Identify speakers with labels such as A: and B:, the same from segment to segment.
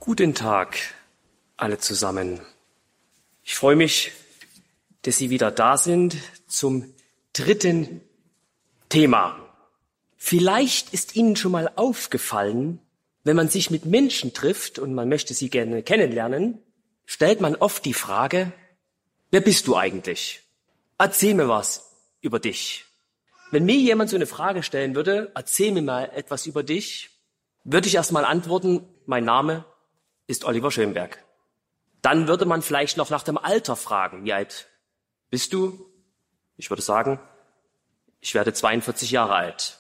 A: Guten Tag, alle zusammen. Ich freue mich, dass Sie wieder da sind zum dritten Thema. Vielleicht ist Ihnen schon mal aufgefallen, wenn man sich mit Menschen trifft und man möchte sie gerne kennenlernen, stellt man oft die Frage, wer bist du eigentlich? Erzähl mir was über dich. Wenn mir jemand so eine Frage stellen würde, erzähl mir mal etwas über dich, würde ich erst mal antworten, mein Name ist Oliver Schönberg. Dann würde man vielleicht noch nach dem Alter fragen. Wie alt bist du? Ich würde sagen, ich werde 42 Jahre alt.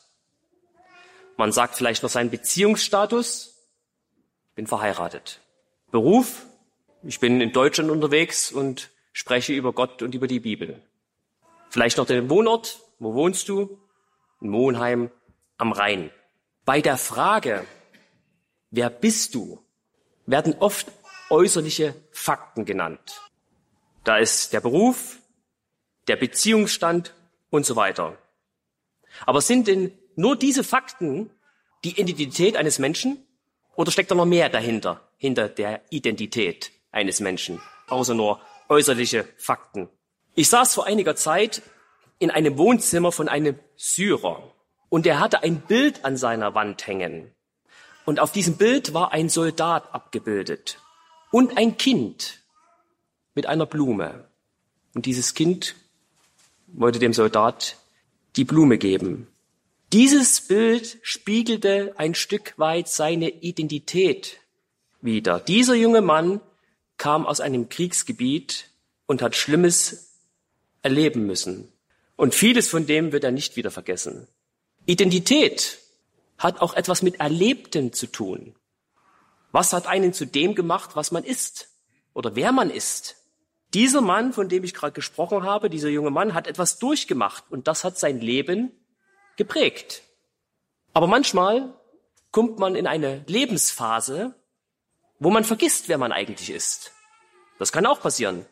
A: Man sagt vielleicht noch seinen Beziehungsstatus. Ich bin verheiratet. Beruf? Ich bin in Deutschland unterwegs und spreche über Gott und über die Bibel. Vielleicht noch den Wohnort. Wo wohnst du? In Monheim am Rhein. Bei der Frage, wer bist du, werden oft äußerliche Fakten genannt. Da ist der Beruf, der Beziehungsstand und so weiter. Aber sind denn nur diese Fakten die Identität eines Menschen? Oder steckt da noch mehr dahinter, hinter der Identität eines Menschen, außer nur äußerliche Fakten? Ich saß vor einiger Zeit in einem Wohnzimmer von einem Syrer und er hatte ein Bild an seiner Wand hängen. Und auf diesem Bild war ein Soldat abgebildet und ein Kind mit einer Blume. Und dieses Kind wollte dem Soldat die Blume geben. Dieses Bild spiegelte ein Stück weit seine Identität wider. Dieser junge Mann kam aus einem Kriegsgebiet und hat Schlimmes erleben müssen. Und vieles von dem wird er nicht wieder vergessen. Identität hat auch etwas mit Erlebtem zu tun. Was hat einen zu dem gemacht, was man ist oder wer man ist? Dieser Mann, von dem ich gerade gesprochen habe, dieser junge Mann hat etwas durchgemacht und das hat sein Leben geprägt. Aber manchmal kommt man in eine Lebensphase, wo man vergisst, wer man eigentlich ist. Das kann auch passieren.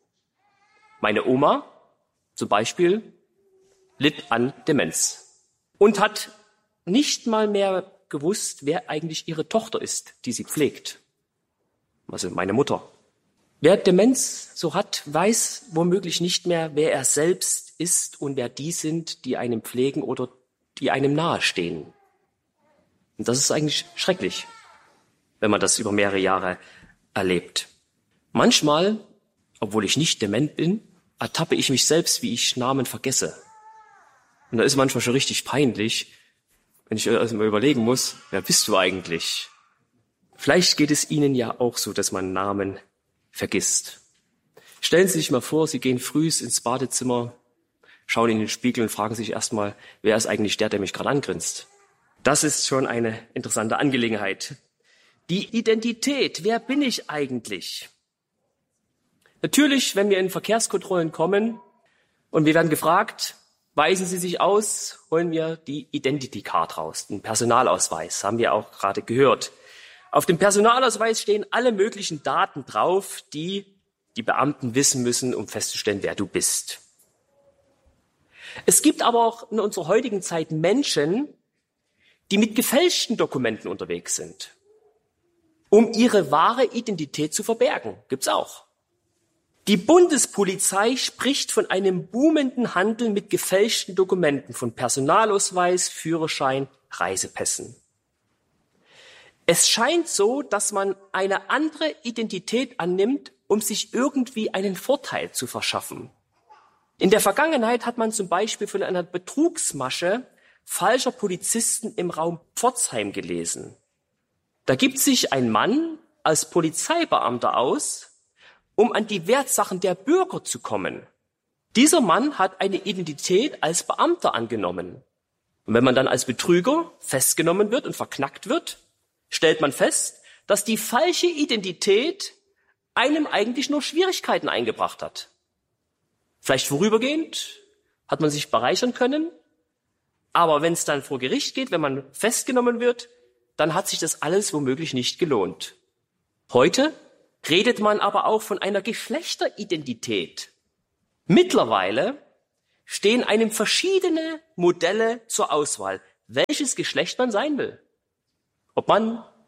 A: Meine Oma zum Beispiel litt an Demenz und hat nicht mal mehr gewusst, wer eigentlich ihre Tochter ist, die sie pflegt. Also meine Mutter. Wer Demenz so hat, weiß womöglich nicht mehr, wer er selbst ist und wer die sind, die einen pflegen oder die einem nahestehen. Und das ist eigentlich schrecklich, wenn man das über mehrere Jahre erlebt. Manchmal, obwohl ich nicht dement bin, ertappe ich mich selbst, wie ich Namen vergesse. Und da ist manchmal schon richtig peinlich, wenn ich also mal überlegen muss, wer bist du eigentlich? Vielleicht geht es Ihnen ja auch so, dass man Namen vergisst. Stellen Sie sich mal vor, Sie gehen frühs ins Badezimmer, schauen in den Spiegel und fragen sich erstmal, wer ist eigentlich der mich gerade angrinst? Das ist schon eine interessante Angelegenheit. Die Identität, wer bin ich eigentlich? Natürlich, wenn wir in Verkehrskontrollen kommen und wir werden gefragt, weisen Sie sich aus, holen wir die Identity Card raus, den Personalausweis, haben wir auch gerade gehört. Auf dem Personalausweis stehen alle möglichen Daten drauf, die die Beamten wissen müssen, um festzustellen, wer du bist. Es gibt aber auch in unserer heutigen Zeit Menschen, die mit gefälschten Dokumenten unterwegs sind, um ihre wahre Identität zu verbergen. Gibt's auch. Die Bundespolizei spricht von einem boomenden Handel mit gefälschten Dokumenten, von Personalausweis, Führerschein, Reisepässen. Es scheint so, dass man eine andere Identität annimmt, um sich irgendwie einen Vorteil zu verschaffen. In der Vergangenheit hat man zum Beispiel von einer Betrugsmasche falscher Polizisten im Raum Pforzheim gelesen. Da gibt sich ein Mann als Polizeibeamter aus, um an die Wertsachen der Bürger zu kommen. Dieser Mann hat eine Identität als Beamter angenommen. Und wenn man dann als Betrüger festgenommen wird und verknackt wird, stellt man fest, dass die falsche Identität einem eigentlich nur Schwierigkeiten eingebracht hat. Vielleicht vorübergehend hat man sich bereichern können, aber wenn es dann vor Gericht geht, wenn man festgenommen wird, dann hat sich das alles womöglich nicht gelohnt. Heute redet man aber auch von einer Geschlechteridentität. Mittlerweile stehen einem verschiedene Modelle zur Auswahl, welches Geschlecht man sein will. Ob Mann,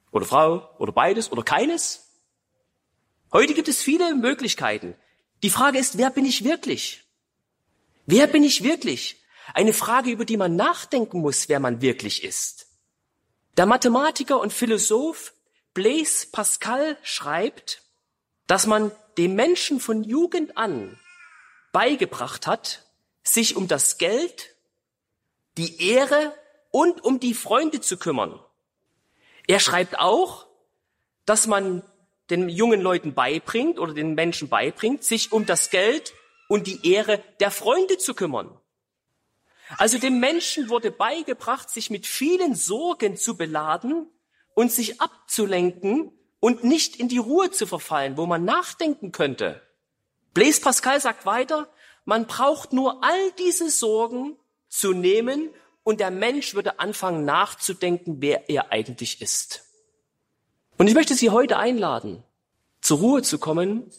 A: oder Frau oder beides oder keines? Heute gibt es viele Möglichkeiten. Die Frage ist, wer bin ich wirklich? Wer bin ich wirklich? Eine Frage, über die man nachdenken muss, wer man wirklich ist. Der Mathematiker und Philosoph Blaise Pascal schreibt, dass man dem Menschen von Jugend an beigebracht hat, sich um das Geld, die Ehre und um die Freunde zu kümmern. Er schreibt auch, dass man den jungen Leuten beibringt oder den Menschen beibringt, sich um das Geld und die Ehre der Freunde zu kümmern. Also dem Menschen wurde beigebracht, sich mit vielen Sorgen zu beladen und sich abzulenken und nicht in die Ruhe zu verfallen, wo man nachdenken könnte. Blaise Pascal sagt weiter, man braucht nur all diese Sorgen zu nehmen und der Mensch würde anfangen nachzudenken, wer er eigentlich ist. Und ich möchte Sie heute einladen, zur Ruhe zu kommen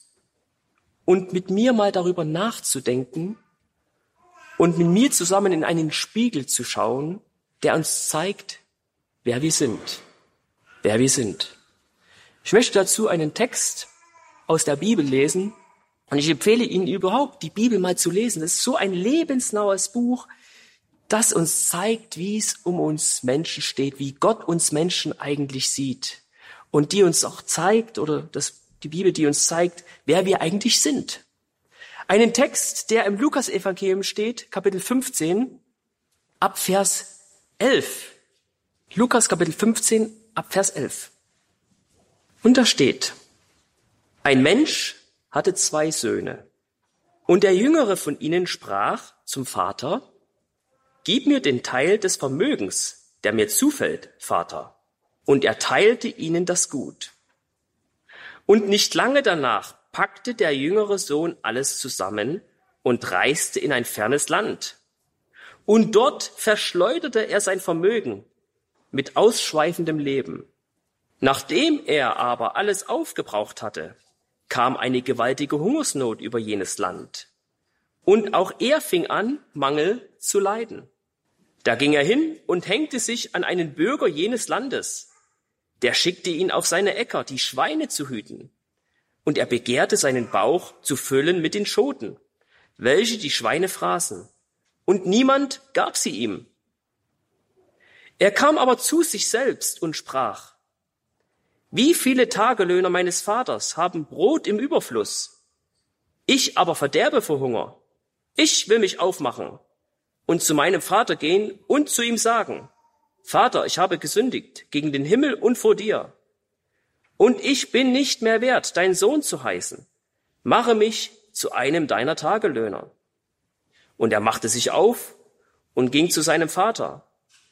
A: und mit mir mal darüber nachzudenken und mit mir zusammen in einen Spiegel zu schauen, der uns zeigt, wer wir sind. Wer wir sind. Ich möchte dazu einen Text aus der Bibel lesen und ich empfehle Ihnen überhaupt, die Bibel mal zu lesen. Das ist so ein lebensnaues Buch, das uns zeigt, wie es um uns Menschen steht, wie Gott uns Menschen eigentlich sieht und die uns auch zeigt, oder die Bibel, die uns zeigt, wer wir eigentlich sind. Einen Text, der im Lukas-Evangelium steht, Kapitel 15, ab Vers 11. Lukas, Kapitel 15, ab Vers 11. Und da steht, ein Mensch hatte 2 Söhne. Und der jüngere von ihnen sprach zum Vater, gib mir den Teil des Vermögens, der mir zufällt, Vater. Und er teilte ihnen das Gut. Und nicht lange danach packte der jüngere Sohn alles zusammen und reiste in ein fernes Land. Und dort verschleuderte er sein Vermögen mit ausschweifendem Leben. Nachdem er aber alles aufgebraucht hatte, kam eine gewaltige Hungersnot über jenes Land. Und auch er fing an, Mangel zu leiden. Da ging er hin und hängte sich an einen Bürger jenes Landes. Der schickte ihn auf seine Äcker, die Schweine zu hüten. Und er begehrte seinen Bauch zu füllen mit den Schoten, welche die Schweine fraßen. Und niemand gab sie ihm. Er kam aber zu sich selbst und sprach, wie viele Tagelöhner meines Vaters haben Brot im Überfluss? Ich aber verderbe vor Hunger. Ich will mich aufmachen und zu meinem Vater gehen und zu ihm sagen, Vater, ich habe gesündigt gegen den Himmel und vor dir. Und ich bin nicht mehr wert, dein Sohn zu heißen. Mache mich zu einem deiner Tagelöhner. Und er machte sich auf und ging zu seinem Vater.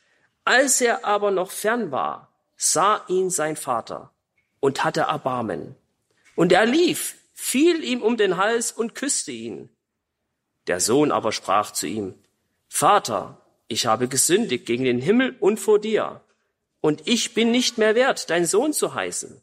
A: Als er aber noch fern war, sah ihn sein Vater und hatte Erbarmen. Und er lief, fiel ihm um den Hals und küsste ihn. Der Sohn aber sprach zu ihm, Vater, ich habe gesündigt gegen den Himmel und vor dir, und ich bin nicht mehr wert, dein Sohn zu heißen.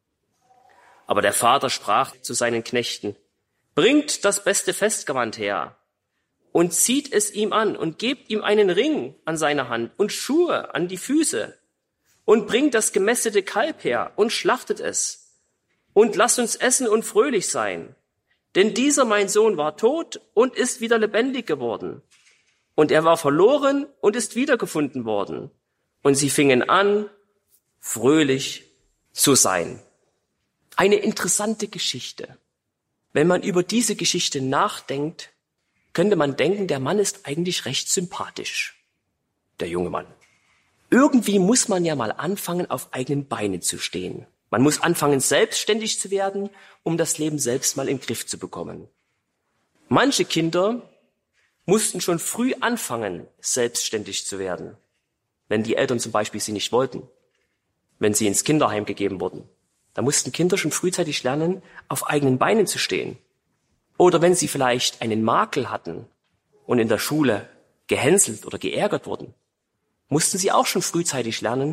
A: Aber der Vater sprach zu seinen Knechten, bringt das beste Festgewand her und zieht es ihm an und gebt ihm einen Ring an seine Hand und Schuhe an die Füße und bringt das gemästete Kalb her und schlachtet es und lasst uns essen und fröhlich sein. Denn dieser mein Sohn war tot und ist wieder lebendig geworden. Und er war verloren und ist wiedergefunden worden. Und sie fingen an, fröhlich zu sein. Eine interessante Geschichte. Wenn man über diese Geschichte nachdenkt, könnte man denken, der Mann ist eigentlich recht sympathisch. Der junge Mann. Irgendwie muss man ja mal anfangen, auf eigenen Beinen zu stehen. Man muss anfangen, selbstständig zu werden, um das Leben selbst mal im Griff zu bekommen. Manche Kinder mussten schon früh anfangen, selbstständig zu werden, wenn die Eltern zum Beispiel sie nicht wollten, wenn sie ins Kinderheim gegeben wurden. Da mussten Kinder schon frühzeitig lernen, auf eigenen Beinen zu stehen. Oder wenn sie vielleicht einen Makel hatten und in der Schule gehänselt oder geärgert wurden, mussten sie auch schon frühzeitig lernen,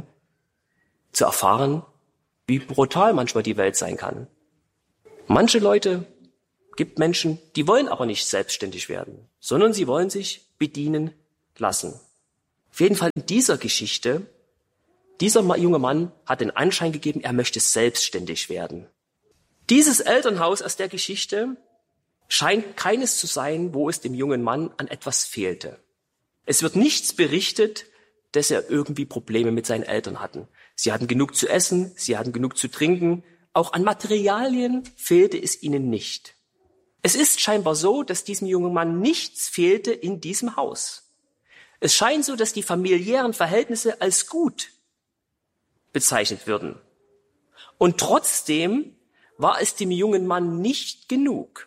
A: zu erfahren, wie brutal manchmal die Welt sein kann. Manche Leute, gibt Menschen, die wollen aber nicht selbstständig werden, sondern sie wollen sich bedienen lassen. Auf jeden Fall in dieser Geschichte Dieser junge Mann hat den Anschein gegeben, er möchte selbstständig werden. Dieses Elternhaus aus der Geschichte scheint keines zu sein, wo es dem jungen Mann an etwas fehlte. Es wird nichts berichtet, dass er irgendwie Probleme mit seinen Eltern hatten. Sie hatten genug zu essen, sie hatten genug zu trinken. Auch an Materialien fehlte es ihnen nicht. Es ist scheinbar so, dass diesem jungen Mann nichts fehlte in diesem Haus. Es scheint so, dass die familiären Verhältnisse als gut bezeichnet würden. Und trotzdem war es dem jungen Mann nicht genug.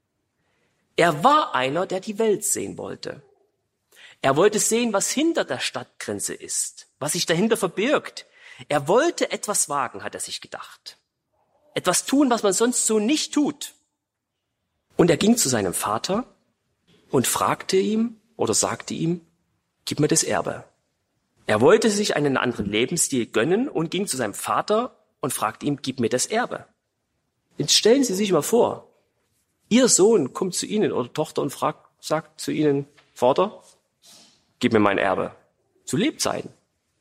A: Er war einer, der die Welt sehen wollte. Er wollte sehen, was hinter der Stadtgrenze ist, was sich dahinter verbirgt. Er wollte etwas wagen, hat er sich gedacht. Etwas tun, was man sonst so nicht tut. Und er ging zu seinem Vater und fragte ihm oder sagte ihm, gib mir das Erbe. Er wollte sich einen anderen Lebensstil gönnen und ging zu seinem Vater und fragte ihm, gib mir das Erbe. Jetzt stellen Sie sich mal vor, Ihr Sohn kommt zu Ihnen oder Tochter und sagt zu Ihnen, Vater, gib mir mein Erbe. Zu Lebzeiten.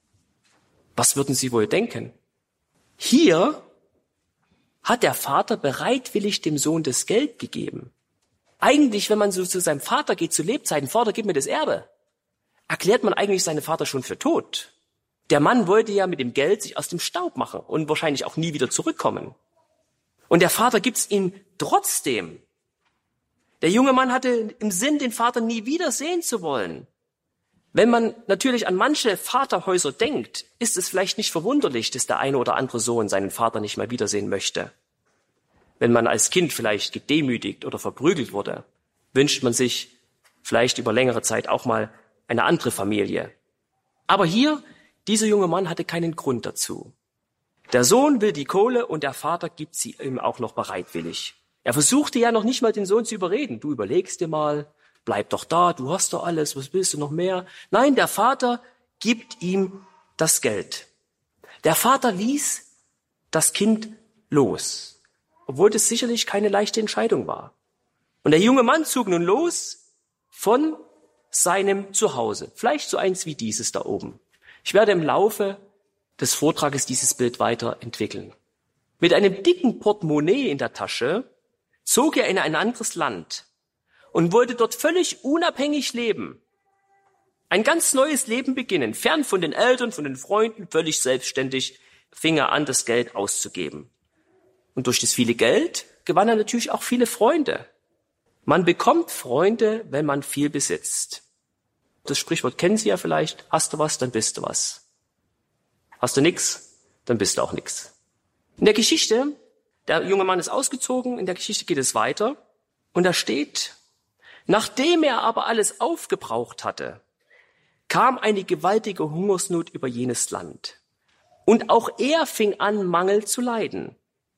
A: Was würden Sie wohl denken? Hier hat der Vater bereitwillig dem Sohn das Geld gegeben. Eigentlich, wenn man so zu seinem Vater geht, zu Lebzeiten, Vater, gib mir das Erbe, erklärt man eigentlich seinen Vater schon für tot. Der Mann wollte ja mit dem Geld sich aus dem Staub machen und wahrscheinlich auch nie wieder zurückkommen. Und der Vater gibt's ihm trotzdem. Der junge Mann hatte im Sinn, den Vater nie wieder sehen zu wollen. Wenn man natürlich an manche Vaterhäuser denkt, ist es vielleicht nicht verwunderlich, dass der eine oder andere Sohn seinen Vater nicht mehr wiedersehen möchte. Wenn man als Kind vielleicht gedemütigt oder verprügelt wurde, wünscht man sich vielleicht über längere Zeit auch mal eine andere Familie. Aber hier, dieser junge Mann hatte keinen Grund dazu. Der Sohn will die Kohle und der Vater gibt sie ihm auch noch bereitwillig. Er versuchte ja noch nicht mal den Sohn zu überreden. Du überlegst dir mal, bleib doch da, du hast doch alles, was willst du noch mehr? Nein, der Vater gibt ihm das Geld. Der Vater ließ das Kind los, obwohl das sicherlich keine leichte Entscheidung war. Und der junge Mann zog nun los von seinem Zuhause, vielleicht so eins wie dieses da oben. Ich werde im Laufe des Vortrages dieses Bild weiterentwickeln. Mit einem dicken Portemonnaie in der Tasche zog er in ein anderes Land und wollte dort völlig unabhängig leben. Ein ganz neues Leben beginnen, fern von den Eltern, von den Freunden, völlig selbstständig fing er an, das Geld auszugeben. Und durch das viele Geld gewann er natürlich auch viele Freunde. Man bekommt Freunde, wenn man viel besitzt. Das Sprichwort kennen Sie ja vielleicht, hast du was, dann bist du was. Hast du nix, dann bist du auch nix. In der Geschichte, der junge Mann ist ausgezogen, in der Geschichte geht es weiter und da steht, nachdem er aber alles aufgebraucht hatte, kam eine gewaltige Hungersnot über jenes Land. Und auch er fing an, Mangel zu leiden.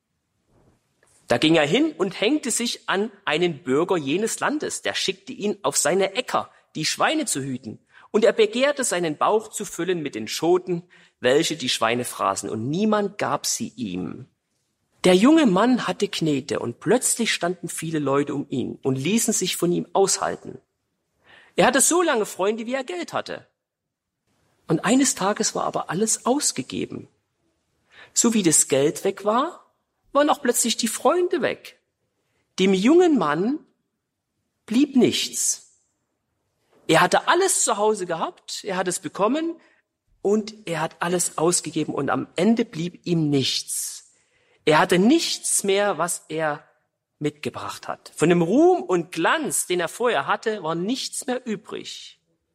A: Da ging er hin und hängte sich an einen Bürger jenes Landes. Der schickte ihn auf seine Äcker, die Schweine zu hüten. Und er begehrte, seinen Bauch zu füllen mit den Schoten, welche die Schweine fraßen. Und niemand gab sie ihm. Der junge Mann hatte Knete und plötzlich standen viele Leute um ihn und ließen sich von ihm aushalten. Er hatte so lange Freunde, wie er Geld hatte. Und eines Tages war aber alles ausgegeben. So wie das Geld weg war, waren auch plötzlich die Freunde weg. Dem jungen Mann blieb nichts. Er hatte alles zu Hause gehabt, er hat es bekommen und er hat alles ausgegeben und am Ende blieb ihm nichts. Er hatte nichts mehr, was er mitgebracht hat. Von dem Ruhm und Glanz, den er vorher hatte, war nichts mehr übrig.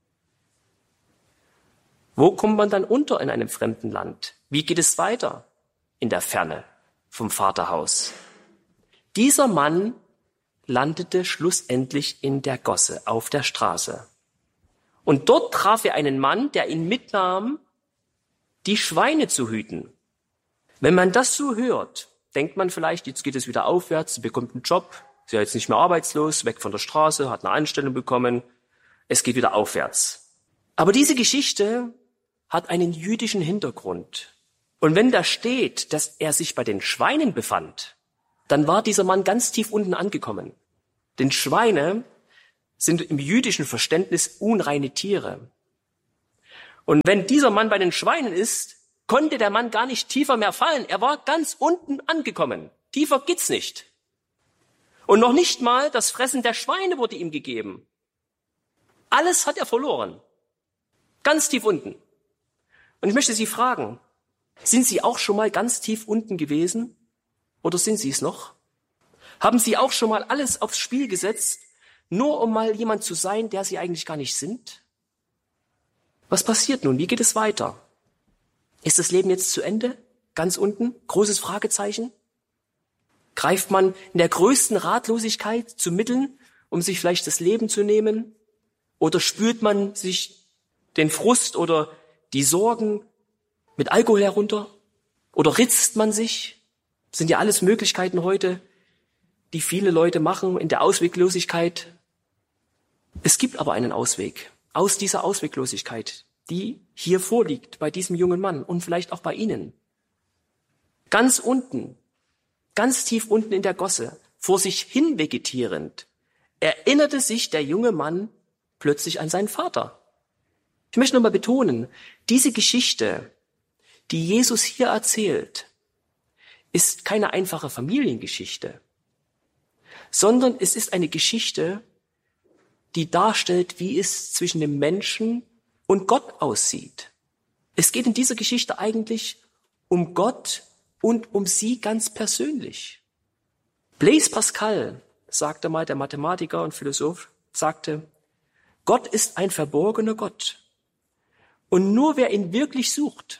A: Wo kommt man dann unter in einem fremden Land? Wie geht es weiter? In der Ferne vom Vaterhaus. Dieser Mann landete schlussendlich in der Gosse, auf der Straße. Und dort traf er einen Mann, der ihn mitnahm, die Schweine zu hüten. Wenn man das so hört, denkt man vielleicht, jetzt geht es wieder aufwärts, sie bekommt einen Job, sie ist jetzt nicht mehr arbeitslos, weg von der Straße, hat eine Anstellung bekommen, es geht wieder aufwärts. Aber diese Geschichte hat einen jüdischen Hintergrund. Und wenn da steht, dass er sich bei den Schweinen befand, dann war dieser Mann ganz tief unten angekommen. Denn Schweine sind im jüdischen Verständnis unreine Tiere. Und wenn dieser Mann bei den Schweinen ist, konnte der Mann gar nicht tiefer mehr fallen. Er war ganz unten angekommen. Tiefer geht's nicht. Und noch nicht mal das Fressen der Schweine wurde ihm gegeben. Alles hat er verloren. Ganz tief unten. Und ich möchte Sie fragen, sind Sie auch schon mal ganz tief unten gewesen? Oder sind Sie es noch? Haben Sie auch schon mal alles aufs Spiel gesetzt, nur um mal jemand zu sein, der Sie eigentlich gar nicht sind? Was passiert nun? Wie geht es weiter? Ist das Leben jetzt zu Ende? Ganz unten? Großes Fragezeichen? Greift man in der größten Ratlosigkeit zu Mitteln, um sich vielleicht das Leben zu nehmen? Oder spült man sich den Frust oder die Sorgen mit Alkohol herunter? Oder ritzt man sich? Das sind ja alles Möglichkeiten heute, die viele Leute machen in der Ausweglosigkeit. Es gibt aber einen Ausweg aus dieser Ausweglosigkeit, die hier vorliegt bei diesem jungen Mann und vielleicht auch bei Ihnen. Ganz unten, ganz tief unten in der Gosse, vor sich hin vegetierend, erinnerte sich der junge Mann plötzlich an seinen Vater. Ich möchte nochmal betonen, diese Geschichte, die Jesus hier erzählt, ist keine einfache Familiengeschichte, sondern es ist eine Geschichte, die darstellt, wie es zwischen dem Menschen und Gott aussieht. Es geht in dieser Geschichte eigentlich um Gott und um Sie ganz persönlich. Blaise Pascal, sagte mal der Mathematiker und Philosoph, sagte, Gott ist ein verborgener Gott. Und nur wer ihn wirklich sucht,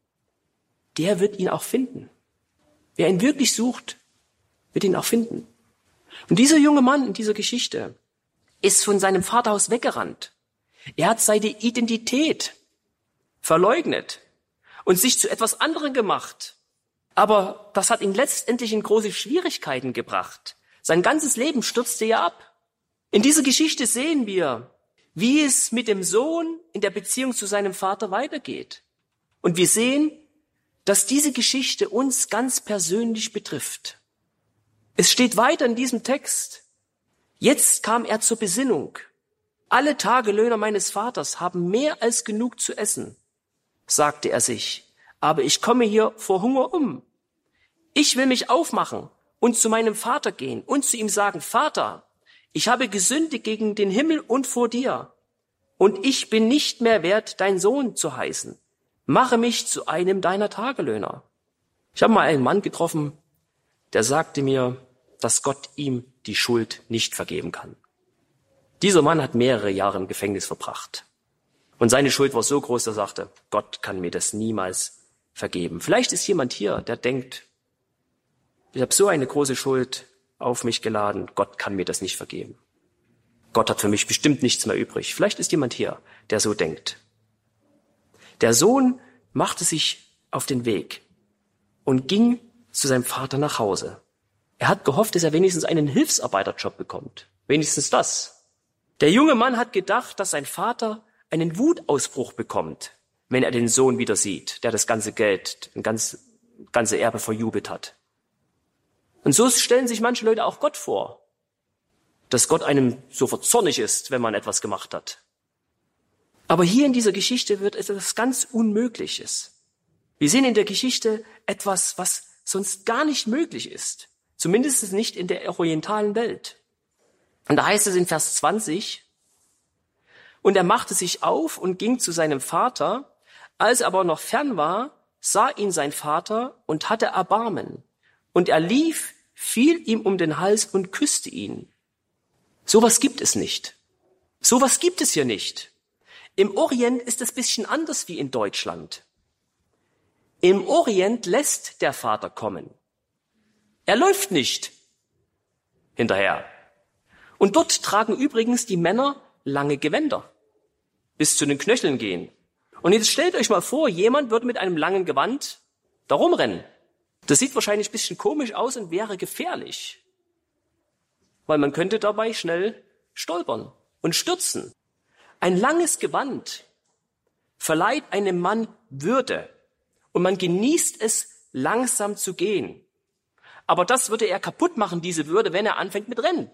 A: der wird ihn auch finden. Wer ihn wirklich sucht, wird ihn auch finden. Und dieser junge Mann in dieser Geschichte ist von seinem Vaterhaus weggerannt. Er hat seine Identität verleugnet und sich zu etwas anderem gemacht. Aber das hat ihn letztendlich in große Schwierigkeiten gebracht. Sein ganzes Leben stürzte ja ab. In dieser Geschichte sehen wir, wie es mit dem Sohn in der Beziehung zu seinem Vater weitergeht. Und wir sehen, dass diese Geschichte uns ganz persönlich betrifft. Es steht weiter in diesem Text. Jetzt kam er zur Besinnung. Alle Tagelöhner meines Vaters haben mehr als genug zu essen, sagte er sich. Aber ich komme hier vor Hunger um. Ich will mich aufmachen und zu meinem Vater gehen und zu ihm sagen, Vater, ich habe gesündigt gegen den Himmel und vor dir. Und ich bin nicht mehr wert, dein Sohn zu heißen. Mache mich zu einem deiner Tagelöhner. Ich habe mal einen Mann getroffen, der sagte mir, dass Gott ihm die Schuld nicht vergeben kann. Dieser Mann hat mehrere Jahre im Gefängnis verbracht. Und seine Schuld war so groß, dass er sagte, Gott kann mir das niemals vergeben. Vielleicht ist jemand hier, der denkt, ich habe so eine große Schuld auf mich geladen, Gott kann mir das nicht vergeben. Gott hat für mich bestimmt nichts mehr übrig. Vielleicht ist jemand hier, der so denkt. Der Sohn machte sich auf den Weg und ging zu seinem Vater nach Hause. Er hat gehofft, dass er wenigstens einen Hilfsarbeiterjob bekommt. Wenigstens das. Der junge Mann hat gedacht, dass sein Vater einen Wutausbruch bekommt, wenn er den Sohn wieder sieht, der das ganze Geld, das ganze Erbe verjubelt hat. Und so stellen sich manche Leute auch Gott vor, dass Gott einem sofort zornig ist, wenn man etwas gemacht hat. Aber hier in dieser Geschichte wird etwas ganz Unmögliches. Wir sehen in der Geschichte etwas, was sonst gar nicht möglich ist. Zumindest nicht in der orientalen Welt. Und da heißt es in Vers 20, und er machte sich auf und ging zu seinem Vater. Als er aber noch fern war, sah ihn sein Vater und hatte Erbarmen. Und er lief, fiel ihm um den Hals und küsste ihn. Sowas gibt es nicht. Sowas gibt es hier nicht. Im Orient ist es ein bisschen anders wie in Deutschland. Im Orient lässt der Vater kommen. Er läuft nicht hinterher. Und dort tragen übrigens die Männer lange Gewänder, bis zu den Knöcheln gehen. Und jetzt stellt euch mal vor, jemand würde mit einem langen Gewand da rumrennen. Das sieht wahrscheinlich ein bisschen komisch aus und wäre gefährlich, weil man könnte dabei schnell stolpern und stürzen. Ein langes Gewand verleiht einem Mann Würde und man genießt es, langsam zu gehen. Aber das würde er kaputt machen, diese Würde, wenn er anfängt mit Rennen.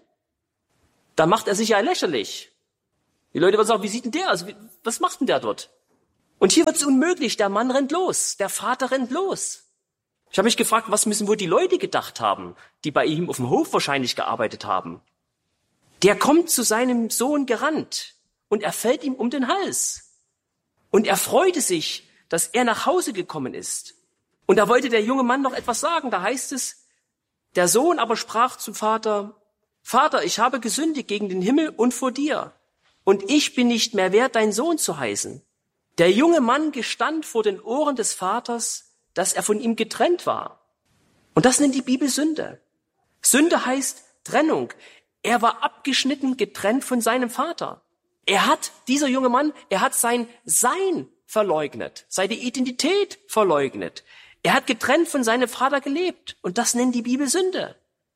A: Dann macht er sich ja lächerlich. Die Leute würden sagen, wie sieht denn der aus? Was macht denn der dort? Und hier wird es unmöglich. Der Mann rennt los, der Vater rennt los. Ich habe mich gefragt, was müssen wohl die Leute gedacht haben, die bei ihm auf dem Hof wahrscheinlich gearbeitet haben. Der kommt zu seinem Sohn gerannt und er fällt ihm um den Hals. Und er freute sich, dass er nach Hause gekommen ist. Und da wollte der junge Mann noch etwas sagen. Da heißt es, der Sohn aber sprach zum Vater, Vater, ich habe gesündigt gegen den Himmel und vor dir. Und ich bin nicht mehr wert, dein Sohn zu heißen. Der junge Mann gestand vor den Ohren des Vaters, dass er von ihm getrennt war. Und das nennt die Bibel Sünde. Sünde heißt Trennung. Er war abgeschnitten, getrennt von seinem Vater. Dieser junge Mann, er hat sein Sein verleugnet, seine Identität verleugnet. Er hat getrennt von seinem Vater gelebt. Und das nennt die Bibel Sünde.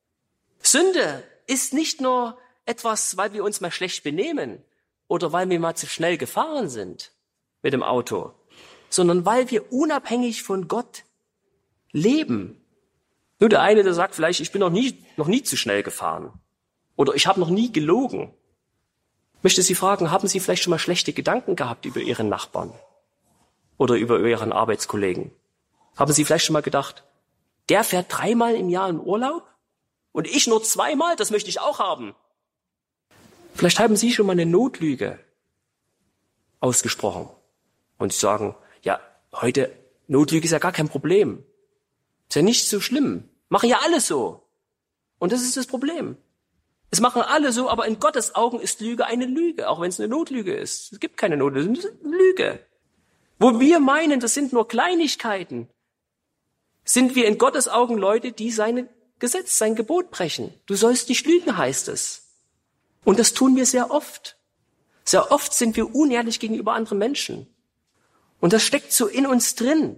A: Sünde ist nicht nur etwas, weil wir uns mal schlecht benehmen oder weil wir mal zu schnell gefahren sind mit dem Auto, sondern weil wir unabhängig von Gott leben. Nur der eine, der sagt vielleicht, ich bin noch nie zu schnell gefahren oder ich habe noch nie gelogen. Ich möchte Sie fragen, haben Sie vielleicht schon mal schlechte Gedanken gehabt über Ihren Nachbarn oder über Ihren Arbeitskollegen? Haben Sie vielleicht schon mal gedacht, der fährt 3-mal im Jahr in Urlaub und ich nur 2-mal, das möchte ich auch haben. Vielleicht haben Sie schon mal eine Notlüge ausgesprochen und sagen, ja, heute Notlüge ist ja gar kein Problem. Ist ja nicht so schlimm. Machen ja alle so. Und das ist das Problem. Es machen alle so, aber in Gottes Augen ist Lüge eine Lüge, auch wenn es eine Notlüge ist. Es gibt keine Notlüge, es ist eine Lüge. Wo wir meinen, das sind nur Kleinigkeiten, sind wir in Gottes Augen Leute, die sein Gesetz, sein Gebot brechen. Du sollst nicht lügen, heißt es. Und das tun wir sehr oft. Sehr oft sind wir unehrlich gegenüber anderen Menschen. Und das steckt so in uns drin.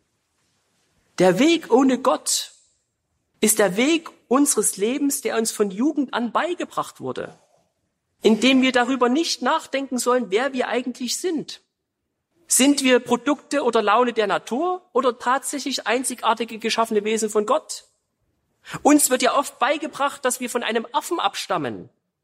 A: Der Weg ohne Gott ist der Weg unseres Lebens, der uns von Jugend an beigebracht wurde, indem wir darüber nicht nachdenken sollen, wer wir eigentlich sind. Sind wir Produkte oder Laune der Natur oder tatsächlich einzigartige geschaffene Wesen von Gott? Uns wird ja oft beigebracht, dass wir von einem Affen abstammen,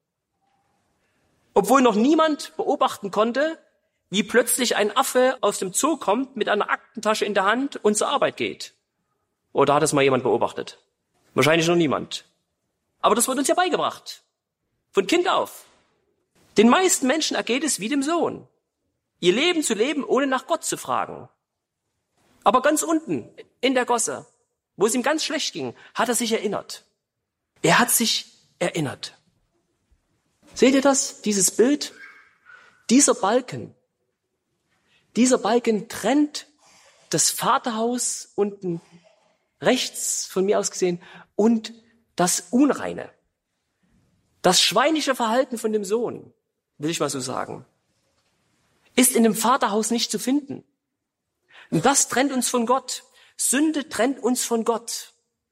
A: obwohl noch niemand beobachten konnte, wie plötzlich ein Affe aus dem Zoo kommt mit einer Aktentasche in der Hand und zur Arbeit geht. Oder hat es mal jemand beobachtet? Wahrscheinlich noch niemand. Aber das wird uns ja beigebracht. Von Kind auf. Den meisten Menschen ergeht es wie dem Sohn. Ihr Leben zu leben, ohne nach Gott zu fragen. Aber ganz unten, in der Gosse, wo es ihm ganz schlecht ging, hat er sich erinnert. Er hat sich erinnert. Seht ihr das, dieses Bild? Dieser Balken trennt das Vaterhaus unten rechts von mir aus gesehen und das Unreine. Das schweinische Verhalten von dem Sohn, will ich mal so sagen, ist in dem Vaterhaus nicht zu finden. Und das trennt uns von Gott. Sünde trennt uns von Gott.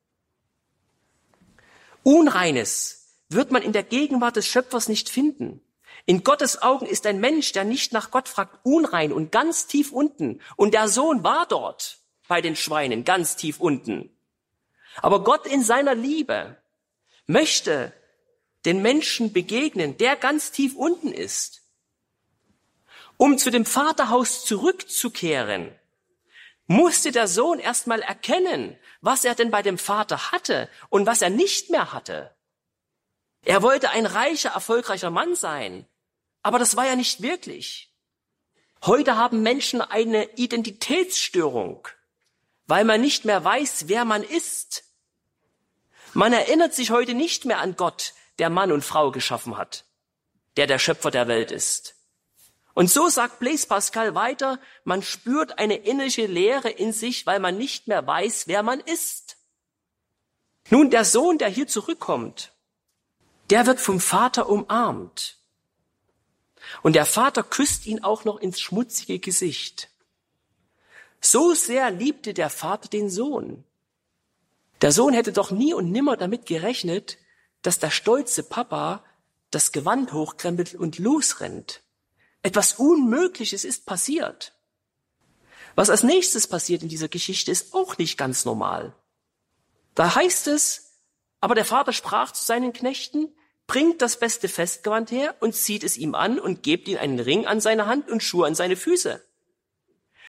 A: Unreines wird man in der Gegenwart des Schöpfers nicht finden. In Gottes Augen ist ein Mensch, der nicht nach Gott fragt, unrein und ganz tief unten. Und der Sohn war dort bei den Schweinen, ganz tief unten. Aber Gott in seiner Liebe möchte den Menschen begegnen, der ganz tief unten ist. Um zu dem Vaterhaus zurückzukehren, musste der Sohn erstmal erkennen, was er denn bei dem Vater hatte und was er nicht mehr hatte. Er wollte ein reicher, erfolgreicher Mann sein, aber das war er nicht wirklich. Heute haben Menschen eine Identitätsstörung, weil man nicht mehr weiß, wer man ist. Man erinnert sich heute nicht mehr an Gott, der Mann und Frau geschaffen hat, der Schöpfer der Welt ist. Und so sagt Blaise Pascal weiter, man spürt eine innerliche Leere in sich, weil man nicht mehr weiß, wer man ist. Nun, der Sohn, der hier zurückkommt, der wird vom Vater umarmt. Und der Vater küsst ihn auch noch ins schmutzige Gesicht. So sehr liebte der Vater den Sohn. Der Sohn hätte doch nie und nimmer damit gerechnet, dass der stolze Papa das Gewand hochkrempelt und losrennt. Etwas Unmögliches ist passiert. Was als nächstes passiert in dieser Geschichte, ist auch nicht ganz normal. Da heißt es, aber der Vater sprach zu seinen Knechten, bringt das beste Festgewand her und zieht es ihm an und gebt ihm einen Ring an seine Hand und Schuhe an seine Füße.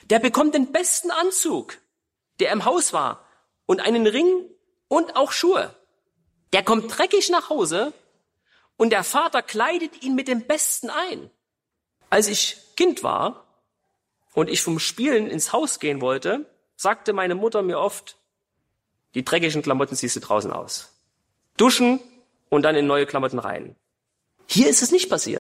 A: der bekommt den besten Anzug, der im Haus war, und einen Ring und auch Schuhe. Der kommt dreckig nach Hause und der Vater kleidet ihn mit dem Besten ein. Als ich Kind war und ich vom Spielen ins Haus gehen wollte, sagte meine Mutter mir oft, die dreckigen Klamotten ziehst du draußen aus. Duschen und dann in neue Klamotten rein. Hier ist es nicht passiert.